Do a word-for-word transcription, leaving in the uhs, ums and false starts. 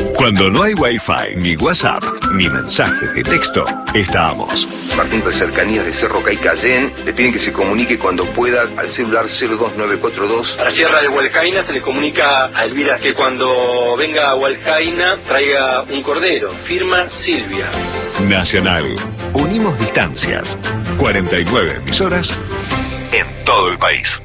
Cuando no hay Wi-Fi, ni WhatsApp, ni mensajes de texto, estamos. Martín de Cercanías de Cerro Caicayén le piden que se comunique cuando pueda al celular cero dos nueve cuatro dos. A la Sierra de Hualcaina se le comunica a Elvira que cuando venga a Hualcaina traiga un cordero. Firma Silvia. Nacional. Unimos distancias. cuarenta y nueve emisoras en todo el país.